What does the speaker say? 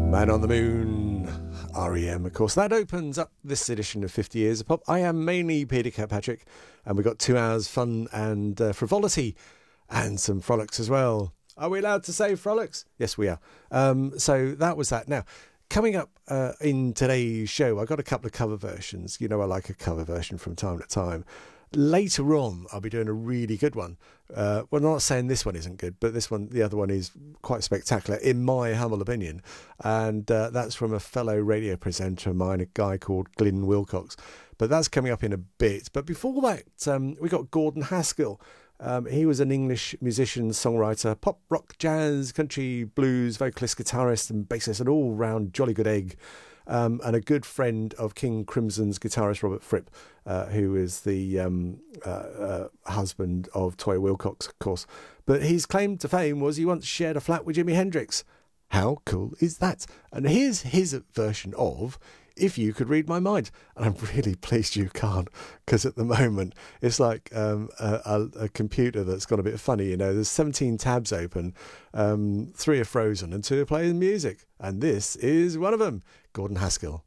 Man on the Moon, REM, of course. That opens up this edition of 50 Years of Pop. I am mainly Peter Kirkpatrick, and we've got 2 hours fun and frivolity and some frolics as well. Are we allowed to say frolics? Yes, we are. So that was that. Now, coming up in today's show, I got a couple of cover versions. You know, I like a cover version from time to time. Later on, I'll be doing a really good one. Well, I'm not saying this one isn't good, but this one, the other one, is quite spectacular, in my humble opinion. And that's from a fellow radio presenter of mine, a guy called Glyn Wilcox. But that's coming up in a bit. But before that, we got Gordon Haskell. He was an English musician, songwriter, pop, rock, jazz, country, blues, vocalist, guitarist and bassist, an all-round jolly good egg. And a good friend of King Crimson's guitarist Robert Fripp, who is the husband of Toyah Willcox, of course. But his claim to fame was he once shared a flat with Jimi Hendrix. How cool is that? And here's his version of If You Could Read My Mind. And I'm really pleased you can't, because at the moment it's like a computer that's gone a bit funny. You know, there's 17 tabs open, 3 are frozen and 2 are playing music. And this is one of them. Gordon Haskell.